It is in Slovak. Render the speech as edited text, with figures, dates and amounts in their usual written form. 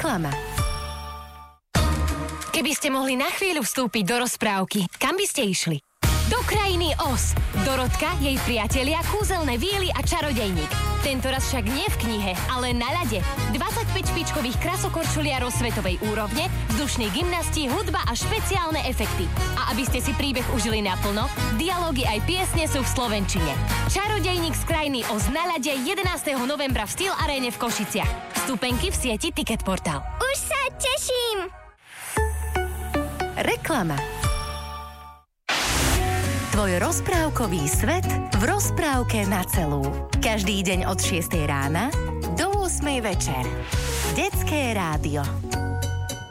Reklama. Keby ste mohli na chvíľu vstúpiť do rozprávky, kam by ste išli? Do krajiny Oz. Dorotka, jej priatelia, kúzelné víly a čarodejník. Tentoraz však nie v knihe, ale na ľade. 25 špičkových krasokorčuliarov svetovej úrovne, vzdušní gymnasti, hudba a špeciálne efekty. A aby ste si príbeh užili naplno, dialógy aj piesne sú v slovenčine. Čarodejník z krajiny Oz na ľade 11. novembra v Steel Aréne v Košiciach. Vstupenky v sieti Ticket Portal. Už sa teším! Reklama. Tvoj rozprávkový svet v rozprávke na celú. Každý deň od 6 rána do 8 večer. Detské rádio.